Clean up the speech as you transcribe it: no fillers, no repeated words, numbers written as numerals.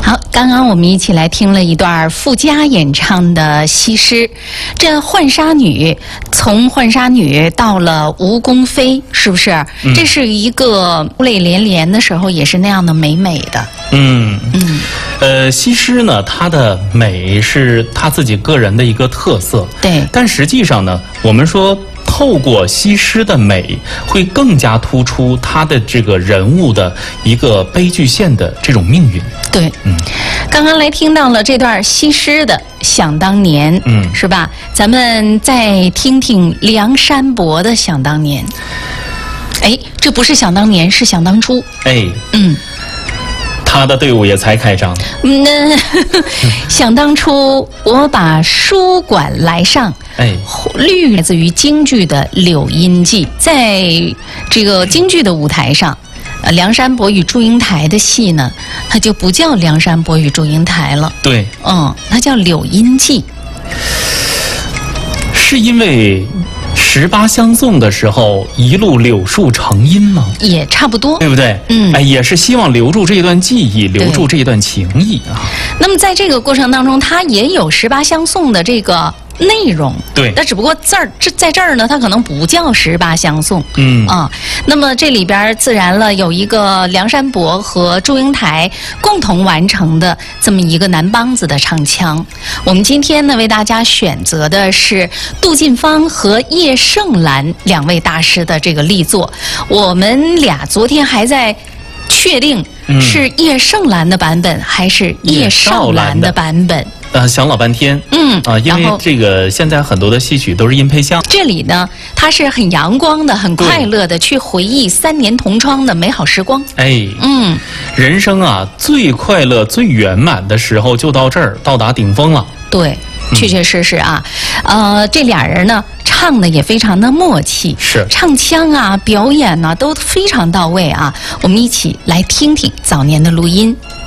好，刚刚我们一起来听了一段傅佳演唱的西施。这浣纱女从浣纱女到了吴宫妃，是不是？这是一个泪连连的时候，也是那样的美美的。 西施呢，她的美是她自己个人的一个特色。 对。 但实际上呢，我们说透过西施的美，会更加突出她的这个人物的一个悲剧线的这种命运。 对，刚刚来听到了这段西施的《想当年》，是吧？咱们再听听梁山伯的《想当年》。哎，这不是想当年，是想当初。 哎，他的队伍也才开张。 想当初，我把书馆来上。律来自于京剧的《柳阴记》，在这个京剧的舞台上，梁山伯与祝英台的戏呢，它就不叫梁山伯与祝英台了。 对， 它叫《柳阴记》， 是因为18相送的时候一路柳树成荫吗？ 也差不多， 对不对？也是希望留住这段记忆，留住这段情谊啊。 那么在这个过程当中，它也有18相送的这个内容， 对， 那只不过在这儿呢，它可能不叫18相送，那么这里边自然了有一个梁山伯和祝英台共同完成的这么一个男梆子的唱腔。我们今天呢为大家选择的是杜近芳和叶盛兰两位大师的这个力作。我们俩昨天还在确定是叶盛兰的版本还是叶绍兰的版本。 想老半天，因为这个现在很多的戏曲都是音配像。 这里呢，它是很阳光的、很快乐的，去回忆3年同窗的美好时光。 人生啊，最快乐、最圆满的时候就到这儿，到达顶峰了。 对，确确实实啊，这俩人呢唱的也非常的默契， 是唱腔啊、表演啊都非常到位啊。我们一起来听听早年的录音。